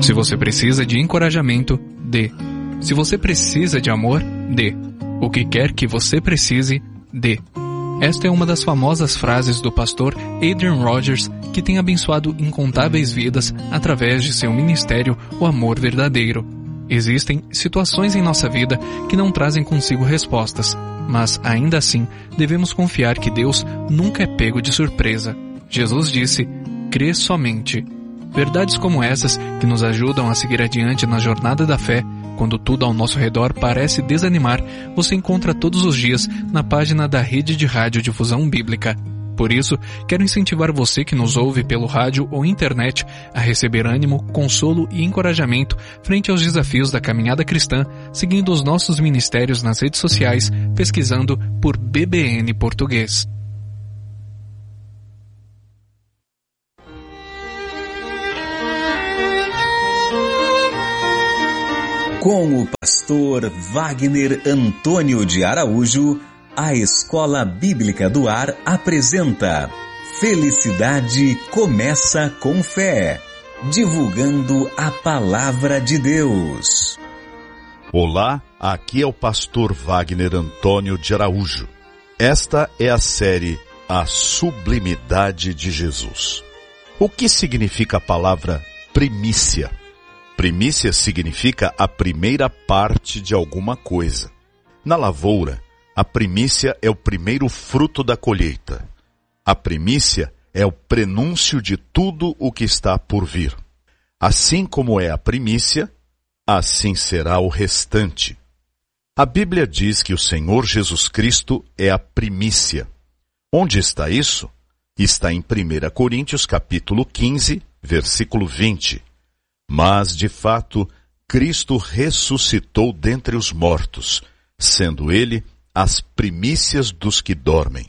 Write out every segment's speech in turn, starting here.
Se você precisa de encorajamento, dê. Se você precisa de amor, dê. O que quer que você precise, dê. Esta é uma das famosas frases do pastor Adrian Rogers, que tem abençoado incontáveis vidas através de seu ministério, O Amor Verdadeiro. Existem situações em nossa vida que não trazem consigo respostas, mas ainda assim devemos confiar que Deus nunca é pego de surpresa. Jesus disse: crê somente. Verdades como essas, que nos ajudam a seguir adiante na jornada da fé, quando tudo ao nosso redor parece desanimar, você encontra todos os dias na página da Rede de Radiodifusão Bíblica. Por isso, quero incentivar você que nos ouve pelo rádio ou internet a receber ânimo, consolo e encorajamento frente aos desafios da caminhada cristã, seguindo os nossos ministérios nas redes sociais, pesquisando por BBN Português. Com o pastor Wagner Antônio de Araújo, a Escola Bíblica do Ar apresenta Felicidade Começa com Fé, divulgando a Palavra de Deus. Olá, aqui é o pastor Wagner Antônio de Araújo. Esta é a série A Sublimidade de Jesus. O que significa a palavra primícia? Primícia significa a primeira parte de alguma coisa. Na lavoura, a primícia é o primeiro fruto da colheita. A primícia é o prenúncio de tudo o que está por vir. Assim como é a primícia, assim será o restante. A Bíblia diz que o Senhor Jesus Cristo é a primícia. Onde está isso? Está em 1 Coríntios capítulo 15, versículo 20. Mas, de fato, Cristo ressuscitou dentre os mortos, sendo Ele as primícias dos que dormem.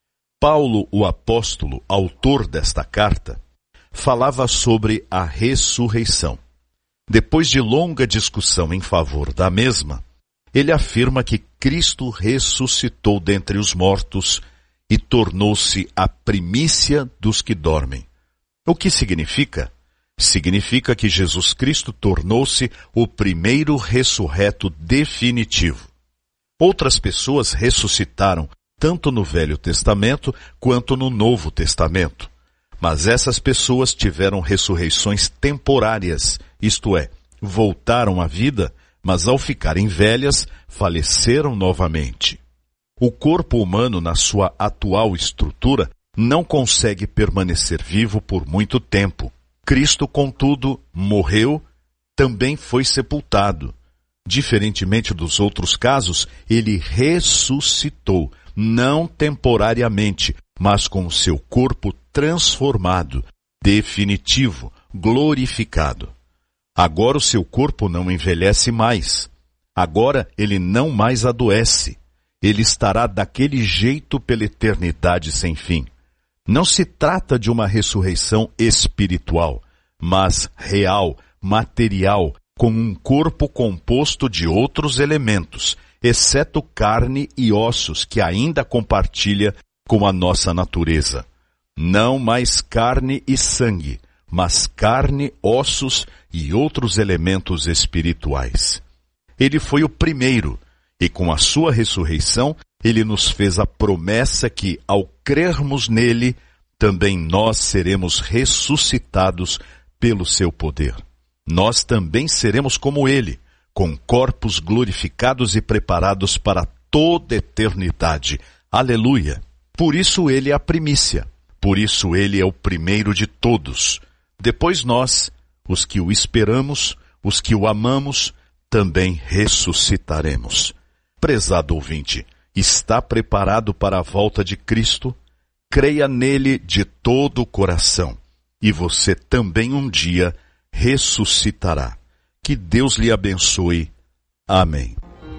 Paulo, o apóstolo, autor desta carta, falava sobre a ressurreição. Depois de longa discussão em favor da mesma, ele afirma que Cristo ressuscitou dentre os mortos e tornou-se a primícia dos que dormem. O que significa? Significa que Jesus Cristo tornou-se o primeiro ressurreto definitivo. Outras pessoas ressuscitaram tanto no Velho Testamento quanto no Novo Testamento. Mas essas pessoas tiveram ressurreições temporárias, isto é, voltaram à vida, mas ao ficarem velhas, faleceram novamente. O corpo humano, na sua atual estrutura, não consegue permanecer vivo por muito tempo. Cristo, contudo, morreu, também foi sepultado. Diferentemente dos outros casos, ele ressuscitou, não temporariamente, mas com o seu corpo transformado, definitivo, glorificado. Agora o seu corpo não envelhece mais. Agora ele não mais adoece. Ele estará daquele jeito pela eternidade sem fim. Não se trata de uma ressurreição espiritual, mas real, material, com um corpo composto de outros elementos, exceto carne e ossos que ainda compartilha com a nossa natureza. Não mais carne e sangue, mas carne, ossos e outros elementos espirituais. Ele foi o primeiro, e com a sua ressurreição, ele nos fez a promessa que, ao crermos nele, também nós seremos ressuscitados pelo seu poder. Nós também seremos como ele, com corpos glorificados e preparados para toda eternidade. Aleluia! Por isso ele é a primícia. Por isso ele é o primeiro de todos. Depois nós, os que o esperamos, os que o amamos, também ressuscitaremos. Prezado ouvinte, está preparado para a volta de Cristo? Creia nele de todo o coração, e você também um dia ressuscitará. Que Deus lhe abençoe. Amém.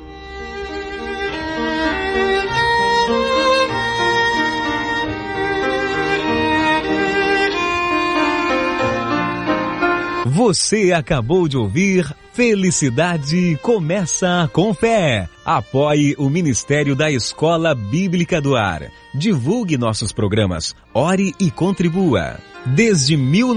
Você acabou de ouvir Felicidade Começa com Fé. Apoie o Ministério da Escola Bíblica do Ar. Divulgue nossos programas. Ore e contribua. Desde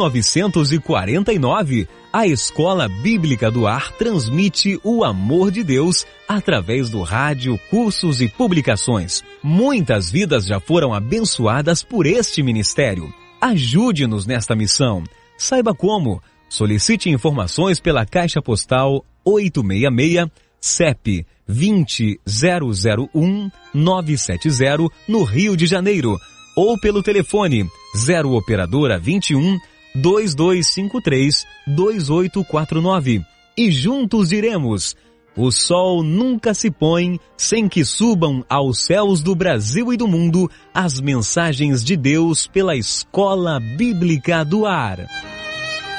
1949, a Escola Bíblica do Ar transmite o amor de Deus através do rádio, cursos e publicações. Muitas vidas já foram abençoadas por este ministério. Ajude-nos nesta missão. Saiba como. Solicite informações pela Caixa Postal 866, CEP 20001-970, no Rio de Janeiro, ou pelo telefone 0 operadora 21 2253 2849. E juntos diremos: o sol nunca se põe sem que subam aos céus do Brasil e do mundo as mensagens de Deus pela Escola Bíblica do Ar.